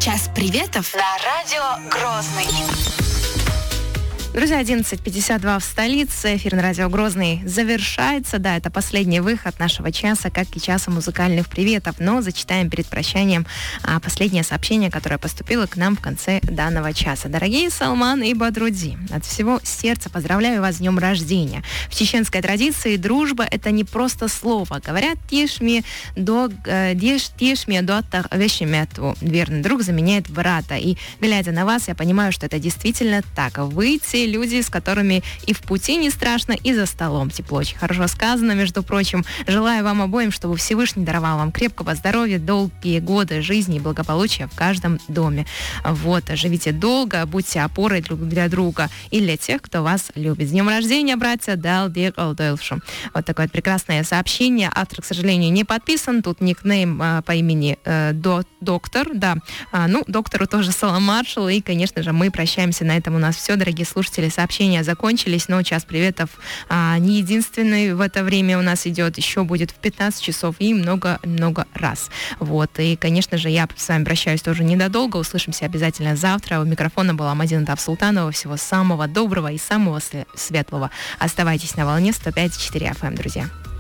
Час приветов на радио Грозный. Друзья, 11:52 в столице. Эфир на радио Грозный завершается. Да, это последний выход нашего часа, как и часа музыкальных приветов. Но зачитаем перед прощанием последнее сообщение, которое поступило к нам в конце данного часа. Дорогие Салман и Бадруди, от всего сердца поздравляю вас с днем рождения. В чеченской традиции дружба — это не просто слово. Говорят, тешми доаттах вещемету. Верный друг заменяет брата. И, глядя на вас, я понимаю, что это действительно так. Вы те люди, с которыми и в пути не страшно, и за столом тепло. Очень хорошо сказано, между прочим. Желаю вам обоим, чтобы Всевышний даровал вам крепкого здоровья, долгие годы жизни и благополучия в каждом доме. Вот, живите долго, будьте опорой друг для друга и для тех, кто вас любит. С днем рождения, братья, Далбек Алдэлшу. Вот такое вот прекрасное сообщение. Автор, к сожалению, не подписан. Тут никнейм по имени Доктор. Да, доктору тоже салам маршал. И, конечно же, мы прощаемся. На этом у нас все, дорогие слушатели. Сообщения закончились, но час приветов не единственный в это время у нас идет, еще будет в 15 часов и много-много раз. Вот, и, конечно же, я с вами прощаюсь тоже недолго, услышимся обязательно завтра. У микрофона была Мадина Тавсултанова. Всего самого доброго и самого светлого. Оставайтесь на волне 105.4 FM, друзья.